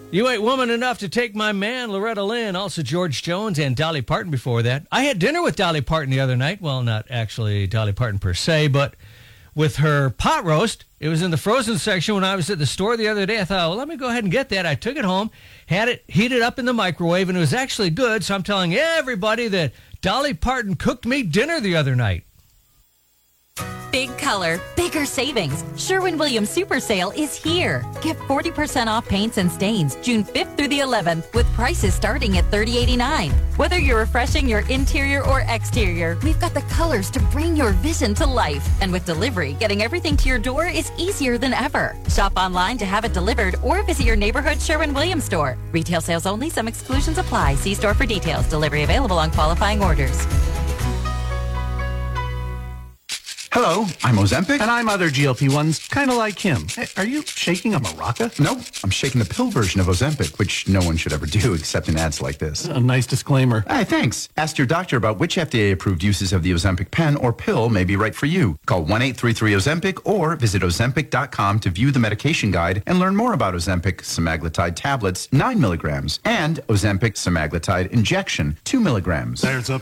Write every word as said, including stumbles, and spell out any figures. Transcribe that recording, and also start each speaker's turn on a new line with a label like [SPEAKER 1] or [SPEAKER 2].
[SPEAKER 1] You Ain't Woman Enough to Take My Man, Loretta Lynn, also George Jones and Dolly Parton before that. I had dinner with Dolly Parton the other night. Well, not actually Dolly Parton per se, but with her pot roast. It was in the frozen section when I was at the store the other day. I thought, well, let me go ahead and get that. I took it home, had it heated up in the microwave, and it was actually good. So I'm telling everybody that Dolly Parton cooked me dinner the other night.
[SPEAKER 2] Big color, bigger savings. Sherwin-Williams Super Sale is here. Get forty percent off paints and stains June fifth through the eleventh with prices starting at thirty eighty-nine. Whether you're refreshing your interior or exterior, we've got the colors to bring your vision to life. And with delivery, getting everything to your door is easier than ever. Shop online to have it delivered or visit your neighborhood Sherwin-Williams store. Retail sales only. Some exclusions apply. See store for details. Delivery available on qualifying orders.
[SPEAKER 3] Hello, I'm Ozempic.
[SPEAKER 4] And I'm other G L P ones, kind of like him. Hey, are you shaking a maraca?
[SPEAKER 3] No, I'm shaking the pill version of Ozempic, which no one should ever do except in ads like this.
[SPEAKER 4] A nice disclaimer.
[SPEAKER 3] Hey, thanks. Ask your doctor about which F D A-approved uses of the Ozempic pen or pill may be right for you. Call one eight three three Ozempic or visit Ozempic dot com to view the medication guide and learn more about Ozempic semaglutide tablets, nine milligrams, and Ozempic semaglutide injection, two milligrams.
[SPEAKER 4] There's a